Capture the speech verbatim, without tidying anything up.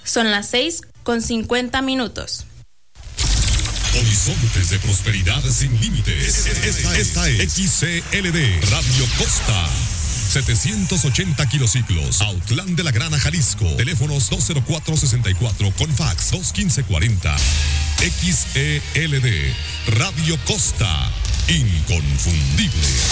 Son las seis con cincuenta minutos. Horizontes de prosperidad sin límites. Esta, esta es X C L D Radio Costa. setecientos ochenta kilociclos, Autlán de la Grana, Jalisco. Teléfonos dos cero cuatro sesenta y cuatro con fax dos quince cuarenta. X E L D Radio Costa, inconfundible.